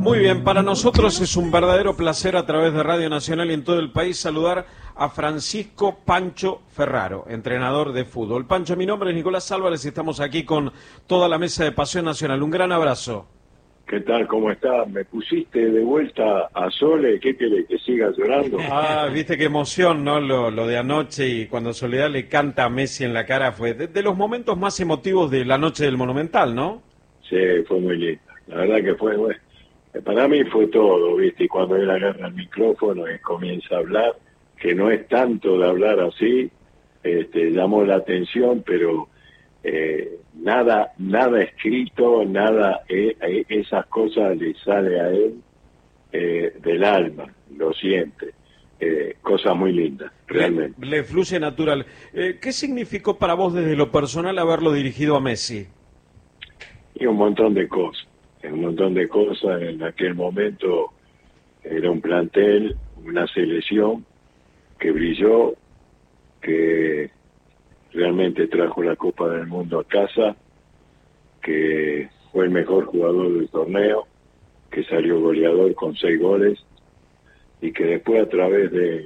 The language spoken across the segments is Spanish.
Muy bien, para nosotros es un verdadero placer a través de Radio Nacional y en todo el país saludar a Francisco Pancho Ferraro, entrenador de fútbol. Pancho, mi nombre es Nicolás Álvarez y estamos aquí con toda la mesa de Pasión Nacional. Un gran abrazo. ¿Qué tal? ¿Cómo estás? ¿Me pusiste de vuelta a Sole? ¿Qué querés? ¿Que siga llorando? Ah, viste qué emoción, ¿no? Lo de anoche y cuando Soledad le canta a Messi en la cara fue de los momentos más emotivos de la noche del Monumental, ¿no? Sí, fue muy lindo. La verdad que fue, bueno, para mí fue todo, ¿viste? Y cuando él agarra el micrófono y comienza a hablar, que no es tanto de hablar así, llamó la atención, pero nada escrito, nada, esas cosas le sale a él del alma, lo siente. Cosas muy lindas, realmente. Le fluye natural. ¿Qué significó para vos desde lo personal haberlo dirigido a Messi? Y un montón de cosas. En aquel momento era un plantel, una selección que brilló, que realmente trajo la Copa del Mundo a casa, que fue el mejor jugador del torneo, que salió goleador con 6 goles y que después a través de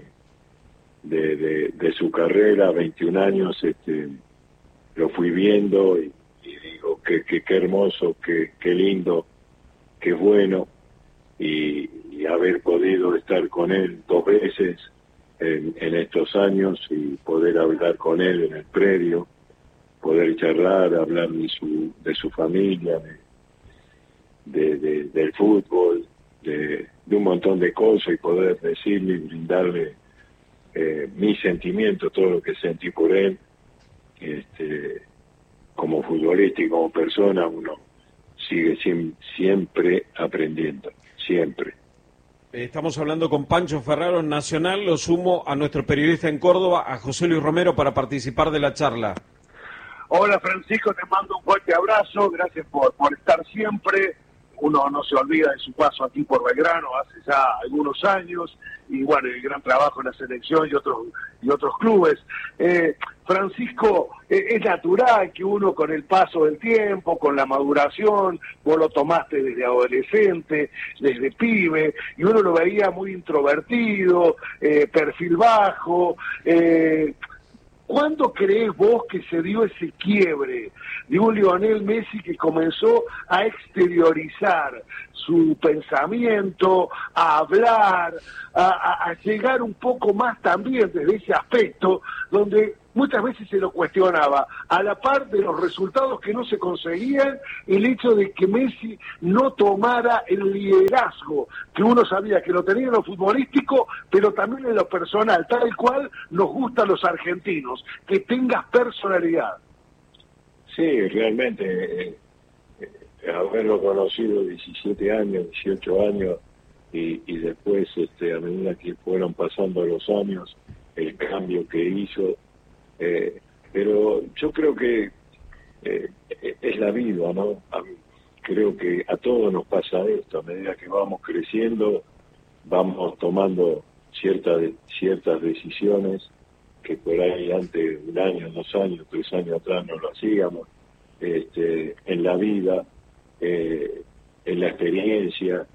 su carrera, 21 años, lo fui viendo y digo qué hermoso, qué lindo, qué bueno, y haber podido estar con él 2 veces en estos años y poder hablar con él en el predio, poder charlar, hablar de su familia, del fútbol, de un montón de cosas y poder decirle y brindarle mis sentimientos, todo lo que sentí por él, como futbolista y como persona. Uno sigue siempre aprendiendo, siempre. Estamos hablando con Pancho Ferraro en Nacional. Lo sumo a nuestro periodista en Córdoba, a José Luis Romero, para participar de la charla. Hola Francisco, te mando un fuerte abrazo, gracias por estar siempre. Uno no se olvida de su paso aquí por Belgrano hace ya algunos años, y bueno, el gran trabajo en la selección y otros clubes. Francisco, es natural que uno con el paso del tiempo, con la maduración, vos lo tomaste desde adolescente, desde pibe, y uno lo veía muy introvertido, perfil bajo. ¿Cuándo creés vos que se dio ese quiebre de un Lionel Messi que comenzó a exteriorizar su pensamiento, a hablar, a llegar un poco más también desde ese aspecto donde muchas veces se lo cuestionaba, a la par de los resultados que no se conseguían, el hecho de que Messi no tomara el liderazgo, que uno sabía que lo tenía en lo futbolístico, pero también en lo personal, tal cual nos gusta a los argentinos, que tengas personalidad? Sí, realmente, haberlo conocido 17 años, 18 años, y después, a medida que fueron pasando los años, el cambio que hizo, pero yo creo que es la vida, ¿no? Creo que a todos nos pasa esto. A medida que vamos creciendo, vamos tomando ciertas decisiones que por ahí antes, 1 año, 2 años, 3 años atrás no lo hacíamos. En la vida, en la experiencia,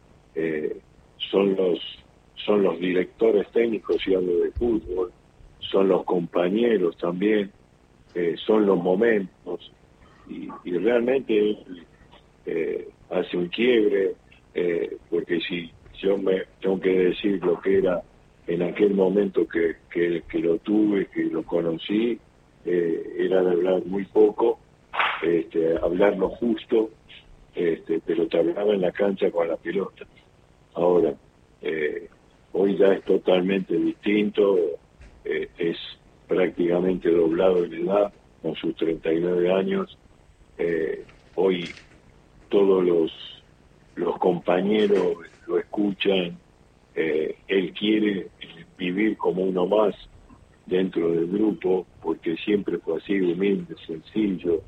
son los directores técnicos, si hablo de fútbol, son los compañeros también, son los momentos, y realmente hace un quiebre, porque si yo me tengo que decir lo que era en aquel momento que lo tuve, que lo conocí, era de hablar muy poco, hablar lo justo, pero te hablaba en la cancha con la pelota. Ahora, hoy ya es totalmente distinto, es prácticamente doblado en edad, con sus 39 años. Hoy todos los compañeros lo escuchan, él quiere vivir como uno más dentro del grupo, porque siempre fue así, humilde, sencillo,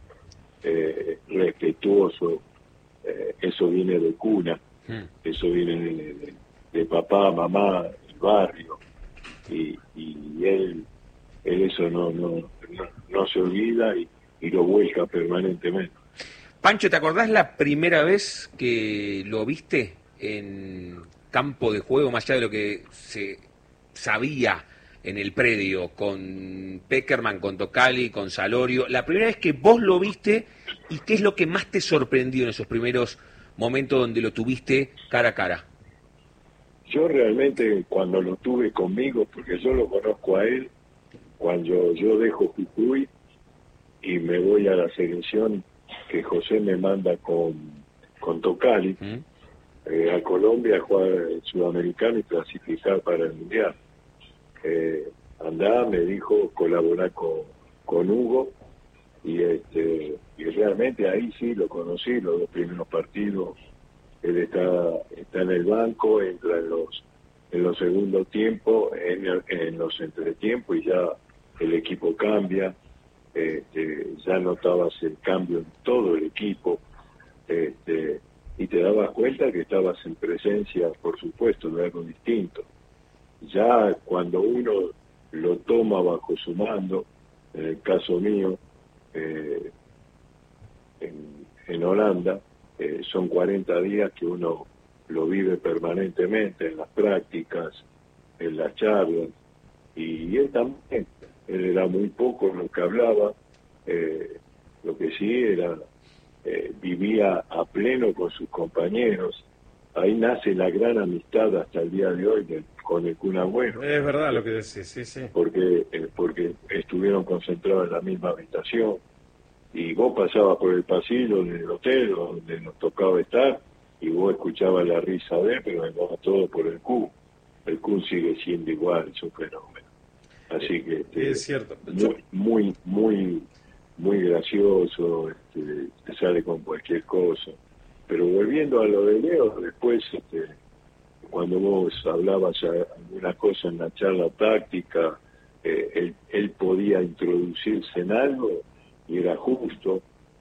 respetuoso. Eso viene de cuna, eso viene de papá, mamá, el barrio, y él eso no se olvida y lo vuelca permanentemente. Pancho, ¿te acordás la primera vez que lo viste en campo de juego, más allá de lo que se sabía en el predio, con Pekerman, con Tocali, con Salorio? La primera vez que vos lo viste, ¿y qué es lo que más te sorprendió en esos primeros momentos donde lo tuviste cara a cara? Yo realmente cuando lo tuve conmigo, porque yo lo conozco a él, cuando yo dejo Jujuy y me voy a la selección, que José me manda con Tocali a Colombia a jugar el Sudamericano y clasificar para el Mundial. Andá, me dijo, colaborar con Hugo, y realmente ahí sí lo conocí, los dos primeros partidos. Él está en el banco, entra en los segundos tiempos, en los entretiempos, y ya el equipo cambia. Ya notabas el cambio en todo el equipo, y te dabas cuenta que estabas en presencia, por supuesto, de algo distinto. Ya cuando uno lo toma bajo su mando, en el caso mío, en Holanda, son 40 días que uno lo vive permanentemente en las prácticas, en las charlas, y él también. Él era muy poco en lo que hablaba, lo que sí era, vivía a pleno con sus compañeros. Ahí nace la gran amistad hasta el día de hoy con el Kun Agüero. Es verdad lo que decís, sí, sí. Porque estuvieron concentrados en la misma habitación, y vos pasabas por el pasillo del hotel donde nos tocaba estar, y vos escuchabas la risa de él, pero venía todo por el Kun. El Kun sigue siendo igual, es un fenómeno. Así que es cierto. muy gracioso, te sale con cualquier cosa. Pero volviendo a lo de Leo, después cuando vos hablabas alguna cosa en la charla táctica, él podía introducirse en algo y era justo,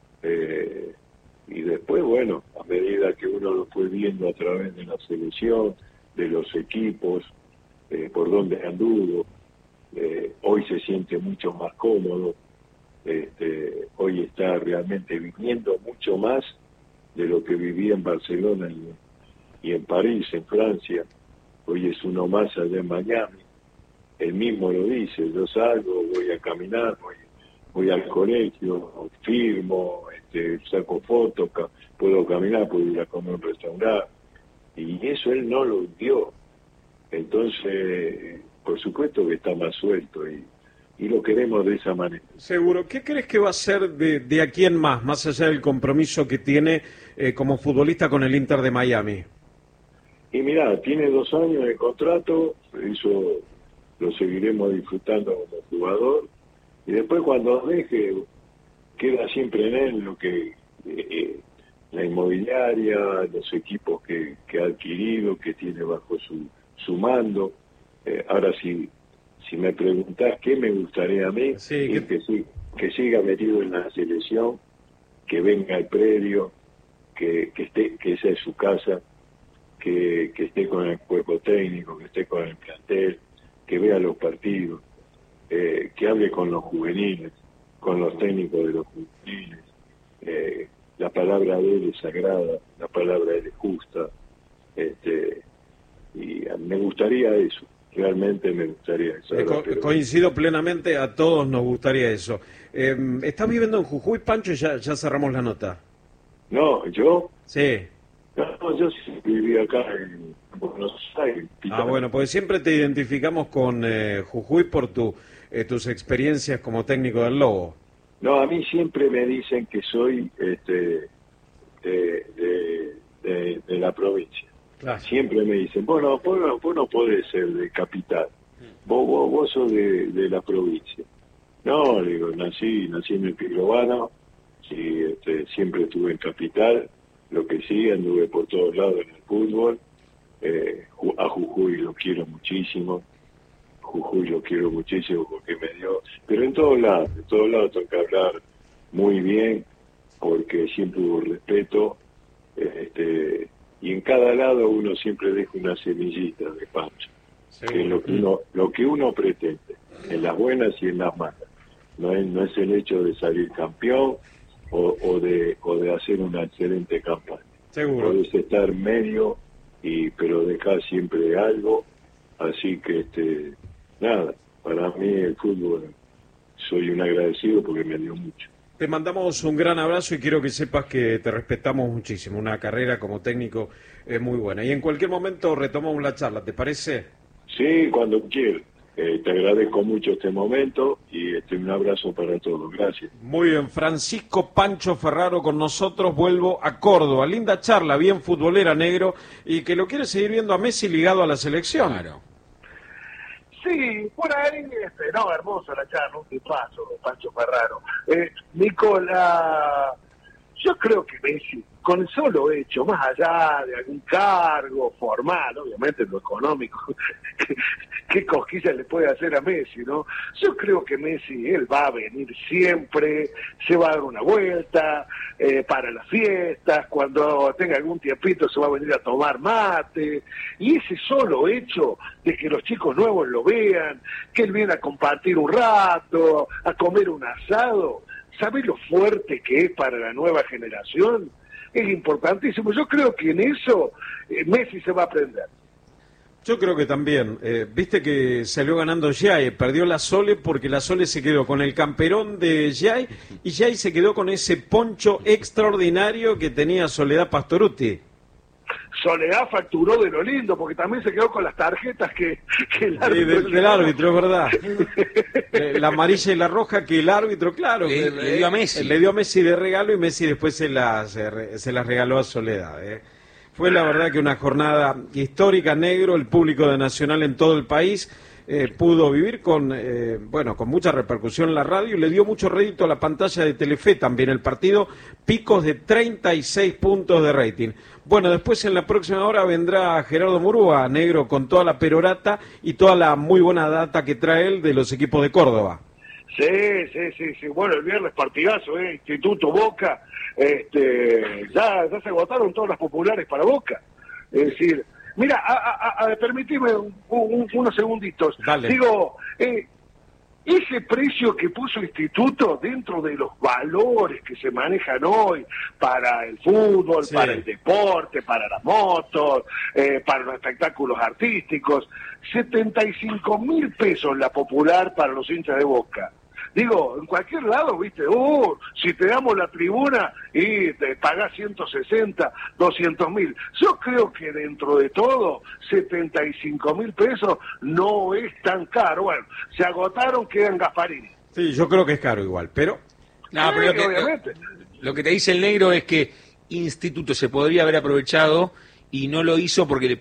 y después, bueno, a medida que uno lo fue viendo a través de la selección, de los equipos, por donde anduvo, hoy se siente mucho más cómodo, hoy está realmente viviendo mucho más de lo que vivía en Barcelona y en París, en Francia. Hoy es uno más allá en Miami. Él mismo lo dice: yo salgo, voy a caminar, voy al colegio, firmo, saco fotos, puedo caminar, puedo ir a comer a un restaurante, y eso él no lo vivió. Entonces, por supuesto que está más suelto, y lo queremos de esa manera. Seguro. ¿Qué crees que va a ser de aquí en más allá del compromiso que tiene como futbolista con el Inter de Miami? Y mirá, tiene 2 años de contrato, eso lo seguiremos disfrutando como jugador, y después cuando deje, queda siempre en él lo que la inmobiliaria, los equipos que ha adquirido, que tiene bajo su mando. Ahora si me preguntás qué me gustaría a mí, sí, que siga metido en la selección, que venga al predio, que esa es su casa, que esté con el cuerpo técnico, que esté con el plantel, que vea los partidos, que hable con los juveniles, con los técnicos de los juveniles. La palabra de él es sagrada, la palabra de él es justa, y me gustaría eso. Realmente me gustaría eso. Coincido plenamente, a todos nos gustaría eso. ¿Estás viviendo en Jujuy, Pancho? Ya cerramos la nota. No, ¿yo? Sí. No, yo sí viví acá en Buenos Aires. Bueno, pues siempre te identificamos con Jujuy por tus experiencias como técnico del Lobo. No, a mí siempre me dicen que soy de la provincia. Claro. Siempre me dicen, vos no podés ser de capital, vos sos de la provincia. No, digo, nací en el Piglobano, sí, siempre estuve en capital, lo que sí, anduve por todos lados en el fútbol. A Jujuy lo quiero muchísimo, porque me dio, pero en todos lados tengo que hablar muy bien, porque siempre hubo respeto, y en cada lado uno siempre deja una semillita de Pancho, que es lo que uno pretende, en las buenas y en las malas. No es el hecho de salir campeón o de hacer una excelente campaña. Seguro. Podés estar medio pero dejar siempre algo, así que nada, para mí el fútbol, soy un agradecido porque me dio mucho. Te mandamos un gran abrazo y quiero que sepas que te respetamos muchísimo. Una carrera como técnico es muy buena. Y en cualquier momento retomamos la charla, ¿te parece? Sí, cuando quieras. Te agradezco mucho este momento y un abrazo para todos. Gracias. Muy bien, Francisco Pancho Ferraro con nosotros. Vuelvo a Córdoba. Linda charla, bien futbolera, negro, y que lo quiere seguir viendo a Messi ligado a la selección. Claro. Sí, por ahí, no, hermosa la charla, un tipazo, Pancho Ferraro. Nicolás, yo creo que Messi, con el solo hecho, más allá de algún cargo formal, obviamente lo económico, qué cosquilla le puede hacer a Messi, ¿no? Yo creo que Messi, él va a venir siempre, se va a dar una vuelta para las fiestas, cuando tenga algún tiempito se va a venir a tomar mate, y ese solo hecho de que los chicos nuevos lo vean, que él viene a compartir un rato, a comer un asado, ¿sabe lo fuerte que es para la nueva generación? Es importantísimo. Yo creo que en eso Messi se va a aprender. Yo creo que también. Viste que salió ganando Giai, perdió la Sole porque la Sole se quedó con el camperón de Giai y Giai se quedó con ese poncho extraordinario que tenía Soledad Pastorutti. Soledad facturó de lo lindo, porque también se quedó con las tarjetas que el árbitro... del árbitro, es verdad. La amarilla y la roja que el árbitro, claro. Le dio a Messi. Le dio a Messi de regalo y Messi después se las regaló a Soledad. Fue la verdad que una jornada histórica, negro, el público de Nacional en todo el país pudo vivir con mucha repercusión en la radio y le dio mucho rédito a la pantalla de Telefe también el partido, picos de 36 puntos de rating. Bueno, después en la próxima hora vendrá Gerardo Murúa, negro, con toda la perorata y toda la muy buena data que trae él de los equipos de Córdoba. Sí. Bueno, el viernes partidazo, Instituto Boca, ya se agotaron todas las populares para Boca. Es decir, mira, permitime unos segunditos. Dale. Digo, ese precio que puso Instituto dentro de los valores que se manejan hoy para el fútbol, sí, para el deporte, para las motos, para los espectáculos artísticos, 75.000 pesos la popular para los hinchas de Boca. Digo, en cualquier lado, viste, si te damos la tribuna y te pagás 160, 200.000. Yo creo que dentro de todo, 75.000 pesos no es tan caro. Bueno, se agotaron, quedan Gasparini. Sí, yo creo que es caro igual, pero... No, pero obviamente. Lo que te dice el negro es que Instituto se podría haber aprovechado y no lo hizo porque le